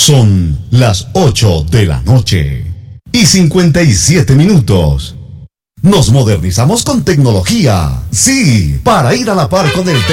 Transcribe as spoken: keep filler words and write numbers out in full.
Son las ocho de la noche y cincuenta y siete minutos. Nos modernizamos con tecnología. Sí, para ir a la par con el